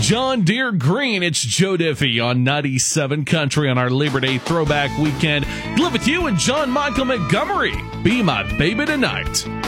John Deere Green. It's Joe Diffie on 97 Country on our Labor Day throwback weekend. Live with you and John Michael Montgomery. Be my baby tonight.